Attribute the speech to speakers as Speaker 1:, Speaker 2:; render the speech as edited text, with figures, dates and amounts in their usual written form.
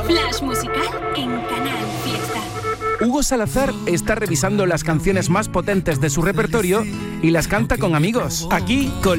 Speaker 1: Flash musical en Canal Fiesta.
Speaker 2: Hugo Salazar está revisando las canciones más potentes de su repertorio y las canta con amigos. Aquí, con